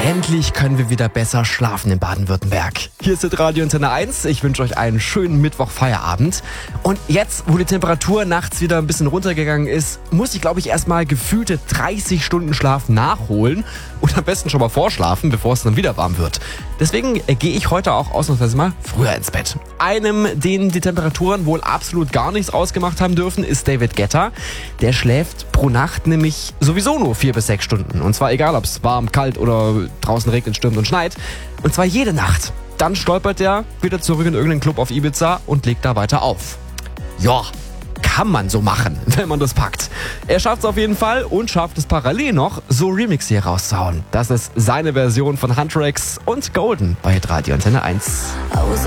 Endlich können wir wieder besser schlafen in Baden-Württemberg. Hier ist Radio Antenne 1. Ich wünsche euch einen schönen Mittwoch-Feierabend. Und jetzt, wo die Temperatur nachts wieder ein bisschen runtergegangen ist, muss ich, glaube ich, erstmal gefühlte 30 Stunden Schlaf nachholen und am besten schon mal vorschlafen, bevor es dann wieder warm wird. Deswegen gehe ich heute auch ausnahmsweise mal früher ins Bett. Einem, den die Temperaturen wohl absolut gar nichts ausgemacht haben dürfen, ist David Guetta. Der schläft pro Nacht nämlich sowieso nur 4 bis 6 Stunden. Und zwar egal, ob es warm, kalt oder draußen regnet, stürmt und schneit. Und zwar jede Nacht. Dann stolpert er wieder zurück in irgendeinen Club auf Ibiza und legt da weiter auf. Ja, kann man so machen, wenn man das packt. Er schafft es auf jeden Fall und schafft es parallel noch, so Remix hier rauszuhauen. Das ist seine Version von Hunter X und Golden bei Radio Antenne 1.